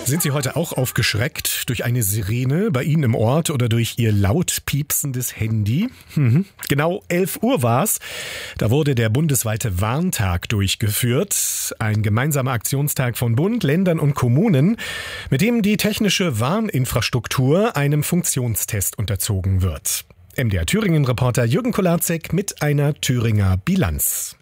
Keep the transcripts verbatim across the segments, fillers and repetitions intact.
Sind Sie heute auch aufgeschreckt durch eine Sirene bei Ihnen im Ort oder durch Ihr laut piepsendes Handy? Mhm. Genau elf Uhr war's. Da wurde der bundesweite Warntag durchgeführt. Ein gemeinsamer Aktionstag von Bund, Ländern und Kommunen, mit dem die technische Warninfrastruktur einem Funktionstest unterzogen wird. M D R Thüringen-Reporter Jürgen Kolarzek mit einer Thüringer Bilanz.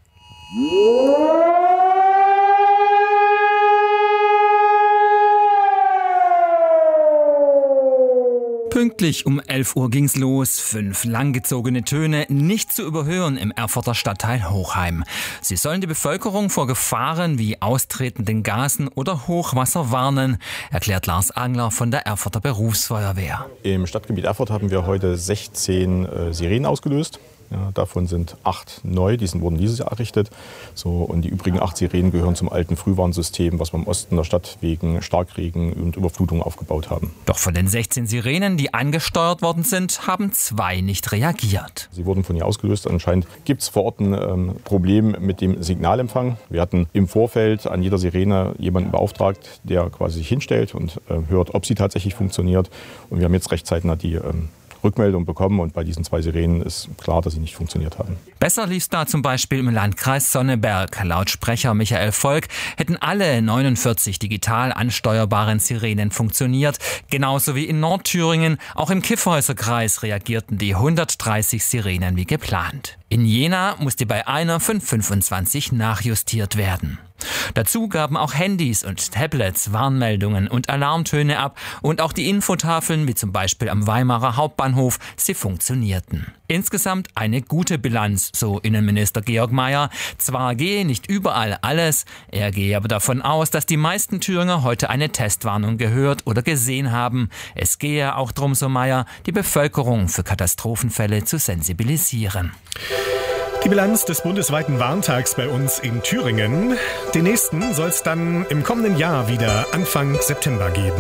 Pünktlich um elf Uhr ging's los. Fünf langgezogene Töne, nicht zu überhören im Erfurter Stadtteil Hochheim. Sie sollen die Bevölkerung vor Gefahren wie austretenden Gasen oder Hochwasser warnen, erklärt Lars Angler von der Erfurter Berufsfeuerwehr. Im Stadtgebiet Erfurt haben wir heute sechzehn äh, Sirenen ausgelöst. Ja, davon sind acht neu, die wurden dieses Jahr errichtet. So, und die übrigen acht Sirenen gehören zum alten Frühwarnsystem, was wir im Osten der Stadt wegen Starkregen und Überflutung aufgebaut haben. Doch von den sechzehn Sirenen, die angesteuert worden sind, haben zwei nicht reagiert. Sie wurden von hier ausgelöst. Anscheinend gibt es vor Ort ein ähm, Problem mit dem Signalempfang. Wir hatten im Vorfeld an jeder Sirene jemanden beauftragt, der quasi sich hinstellt und äh, hört, ob sie tatsächlich funktioniert. Und wir haben jetzt recht zeitnah die ähm, Rückmeldung bekommen und bei diesen zwei Sirenen ist klar, dass sie nicht funktioniert haben. Besser lief's da zum Beispiel im Landkreis Sonneberg. Laut Sprecher Michael Volk hätten alle neunundvierzig digital ansteuerbaren Sirenen funktioniert. Genauso wie in Nordthüringen. Auch im Kyffhäuserkreis reagierten die hundertdreißig Sirenen wie geplant. In Jena musste bei einer von fünfundzwanzig nachjustiert werden. Dazu gaben auch Handys und Tablets Warnmeldungen und Alarmtöne ab und auch die Infotafeln, wie zum Beispiel am Weimarer Hauptbahnhof, sie funktionierten. Insgesamt eine gute Bilanz, so Innenminister Georg Mayer. Zwar gehe nicht überall alles, er gehe aber davon aus, dass die meisten Thüringer heute eine Testwarnung gehört oder gesehen haben. Es gehe auch darum, so Mayer, die Bevölkerung für Katastrophenfälle zu sensibilisieren. Die Bilanz des bundesweiten Warntags bei uns in Thüringen. Den nächsten soll es dann im kommenden Jahr wieder Anfang September geben.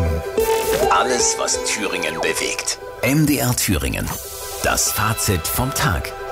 Alles, was Thüringen bewegt. M D R Thüringen. Das Fazit vom Tag.